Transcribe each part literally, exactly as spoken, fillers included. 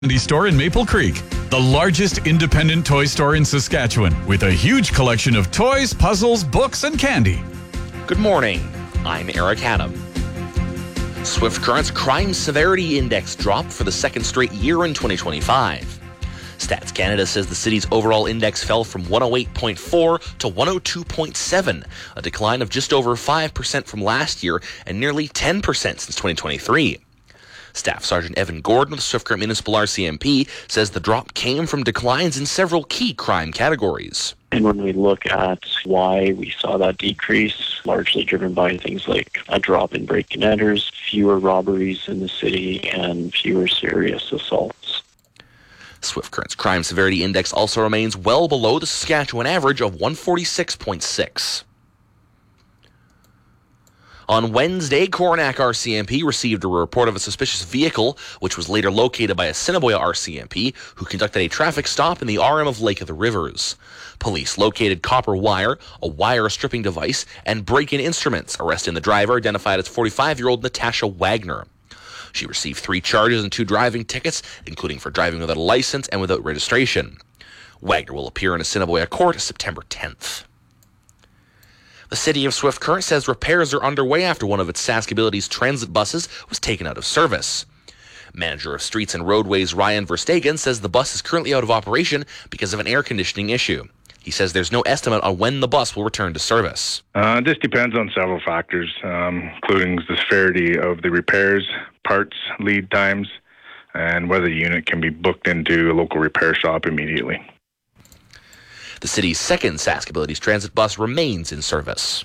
Candy store in Maple Creek, the largest independent toy store in Saskatchewan, with a huge collection of toys, puzzles, books, and candy. Good morning. I'm Eric Hannum. Swift Current's Crime Severity Index dropped for the second straight year in twenty twenty-five. Stats Canada says the city's overall index fell from one oh eight point four to one oh two point seven, a decline of just over five percent from last year and nearly ten percent since twenty twenty-three. Staff Sergeant Evan Gordon of the Swift Current Municipal R C M P says the drop came from declines in several key crime categories. And when we look at why we saw that decrease, largely driven by things like a drop in break-and enters, fewer robberies in the city, and fewer serious assaults. Swift Current's Crime Severity Index also remains well below the Saskatchewan average of one forty-six point six. On Wednesday, Coronach R C M P received a report of a suspicious vehicle, which was later located by Assiniboia R C M P, who conducted a traffic stop in the R M of Lake of the Rivers. Police located copper wire, a wire stripping device, and break-in instruments, arresting the driver, identified as forty-five-year-old Natasha Wagner. She received three charges and two driving tickets, including for driving without a license and without registration. Wagner will appear in Assiniboia court September tenth. The city of Swift Current says repairs are underway after one of its Saskability's transit buses was taken out of service. Manager of Streets and Roadways Ryan Verstegen says the bus is currently out of operation because of an air conditioning issue. He says there's no estimate on when the bus will return to service. Uh, this depends on several factors, um, including the severity of the repairs, parts, lead times, and whether the unit can be booked into a local repair shop immediately. The city's second Saskability's transit bus remains in service.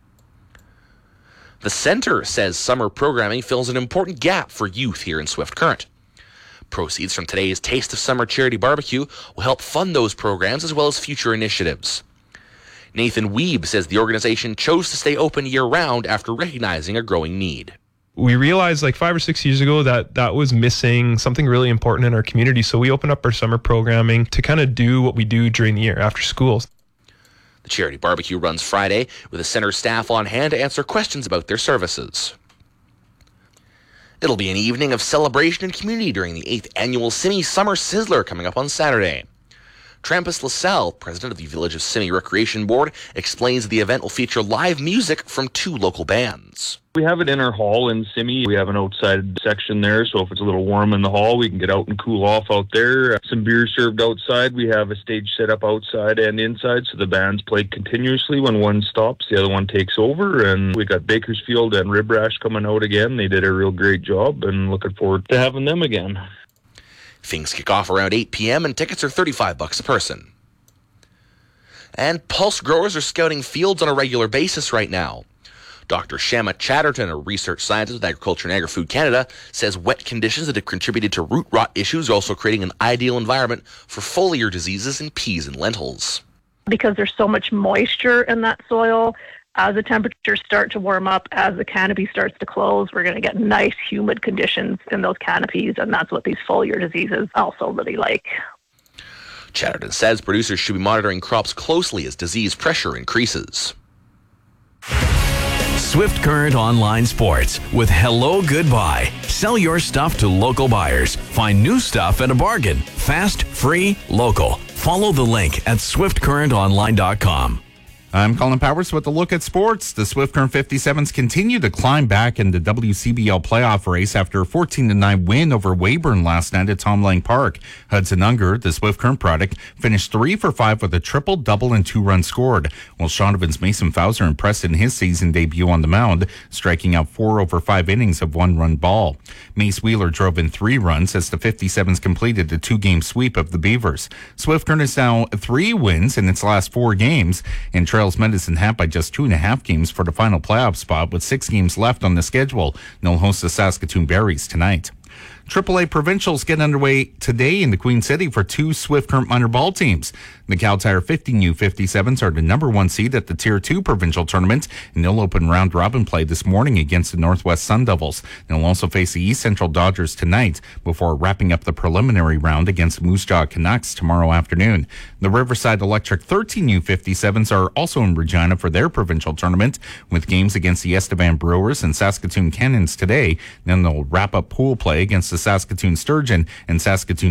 The Centre says summer programming fills an important gap for youth here in Swift Current. Proceeds from today's Taste of Summer charity barbecue will help fund those programs as well as future initiatives. Nathan Weeb says the organization chose to stay open year-round after recognizing a growing need. We realized like five or six years ago that that was missing something really important in our community. So we opened up our summer programming to kind of do what we do during the year after school. The charity barbecue runs Friday with the center staff on hand to answer questions about their services. It'll be an evening of celebration and community during the eighth annual Simi Summer Sizzler coming up on Saturday. Trampus LaSalle, president of the Village of Simi Recreation Board, explains the event will feature live music from two local bands. We have it in our hall in Simi. We have an outside section there, so if it's a little warm in the hall, we can get out and cool off out there. Some beer served outside. We have a stage set up outside and inside, so the bands play continuously. When one stops, the other one takes over, and we got Bakersfield and Rib Rash coming out again. They did a real great job, and looking forward to having them again. Things kick off around eight p.m. and tickets are thirty-five bucks a person. And pulse growers are scouting fields on a regular basis right now. Doctor Shama Chatterton, a research scientist with Agriculture and Agri-Food Canada, says wet conditions that have contributed to root rot issues are also creating an ideal environment for foliar diseases in peas and lentils. Because there's so much moisture in that soil, as the temperatures start to warm up, as the canopy starts to close, we're going to get nice humid conditions in those canopies, and that's what these foliar diseases also really like. Chatterton says producers should be monitoring crops closely as disease pressure increases. Swift Current Online Sports with Hello Goodbye. Sell your stuff to local buyers. Find new stuff at a bargain. Fast, free, local. Follow the link at swift current online dot com. I'm Colin Powers with a look at sports. The Swift Current fifty-sevens continue to climb back in the W C B L playoff race after a fourteen to nine win over Weyburn last night at Tom Lang Park. Hudson Unger, the Swift Current product, finished three for five with a triple, double, and two runs scored, while Shonovan's Mason Fowler impressed in his season debut on the mound, striking out four over five innings of one-run ball. Mace Wheeler drove in three runs as the fifty-sevens completed a two-game sweep of the Beavers. Swift Current is now three wins in its last four games, and trails Medicine Hat by just two and a half games for the final playoff spot with six games left on the schedule. They'll host the Saskatoon Berries tonight. triple A Provincials get underway today in the Queen City for two Swift Current minor ball teams. The Cal Tire fifteen U fifty-sevens are the number one seed at the Tier two Provincial Tournament, and they'll open round-robin play this morning against the Northwest Sun Devils. They'll also face the East Central Dodgers tonight before wrapping up the preliminary round against Moose Jaw Canucks tomorrow afternoon. The Riverside Electric thirteen U fifty-sevens are also in Regina for their provincial tournament, with games against the Estevan Brewers and Saskatoon Cannons today. Then they'll wrap up pool play against the Saskatoon sturgeon and Saskatoon